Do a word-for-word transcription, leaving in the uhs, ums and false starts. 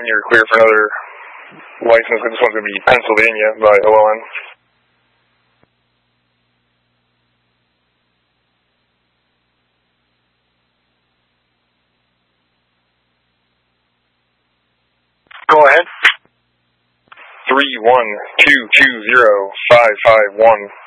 you're clear for another license. This one's going to be Pennsylvania by O L N. Go ahead. three one two two zero five five one.